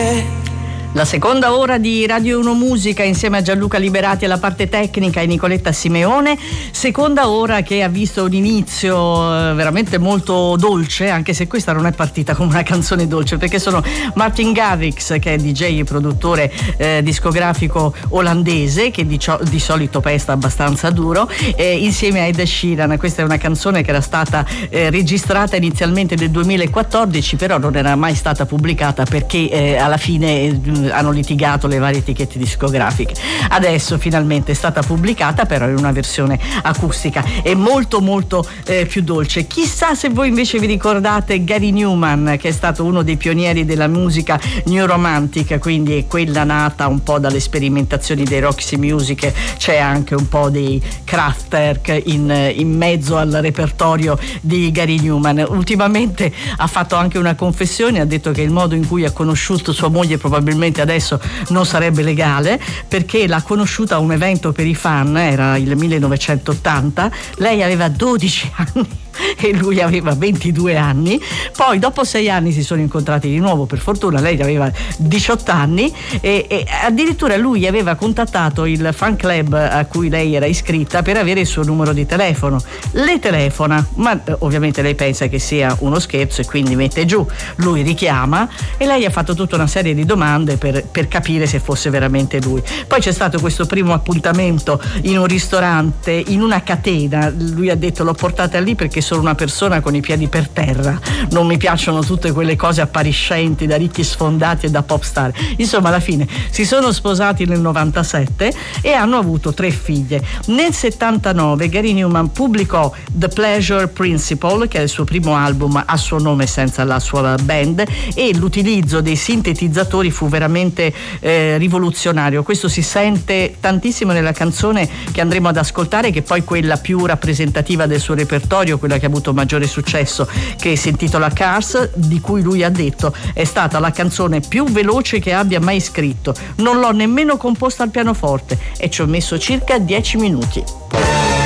te. La seconda ora di Radio 1 Musica insieme a Gianluca Liberati alla parte tecnica e Nicoletta Simeone. Seconda ora che ha visto un inizio veramente molto dolce, anche se questa non è partita come una canzone dolce, perché sono Martin Garrix, che è DJ e produttore discografico olandese, che di solito pesta abbastanza duro, insieme a Ed Sheeran. Questa è una canzone che era stata registrata inizialmente nel 2014, però non era mai stata pubblicata perché alla fine hanno litigato le varie etichette discografiche. Adesso finalmente è stata pubblicata, però in una versione acustica e molto molto più dolce. Chissà se voi invece vi ricordate Gary Numan, che è stato uno dei pionieri della musica new romantic, quindi è quella nata un po' dalle sperimentazioni dei Roxy Music. C'è anche un po' dei Kraftwerk in mezzo al repertorio di Gary Numan. Ultimamente ha fatto anche una confessione, ha detto che il modo in cui ha conosciuto sua moglie probabilmente adesso non sarebbe legale, perché l'ha conosciuta a un evento per i fan, era il 1980, lei aveva 12 anni e lui aveva 22 anni. Poi dopo 6 anni si sono incontrati di nuovo, per fortuna lei aveva 18 anni e addirittura lui aveva contattato il fan club a cui lei era iscritta per avere il suo numero di telefono. Le telefona, ma ovviamente lei pensa che sia uno scherzo e quindi mette giù. Lui richiama e lei ha fatto tutta una serie di domande per capire se fosse veramente lui. Poi c'è stato questo primo appuntamento in un ristorante, in una catena. Lui ha detto: l'ho portata lì perché sono una persona con i piedi per terra, non mi piacciono tutte quelle cose appariscenti da ricchi sfondati e da pop star. Insomma, alla fine si sono sposati nel 97 e hanno avuto 3 figlie. Nel 79 Gary Numan pubblicò The Pleasure Principle, che è il suo primo album a suo nome senza la sua band, e l'utilizzo dei sintetizzatori fu veramente rivoluzionario. Questo si sente tantissimo nella canzone che andremo ad ascoltare, che è poi quella più rappresentativa del suo repertorio, quella che ha avuto maggiore successo, che si intitola Cars, di cui lui ha detto: è stata la canzone più veloce che abbia mai scritto, non l'ho nemmeno composta al pianoforte e ci ho messo circa 10 minuti.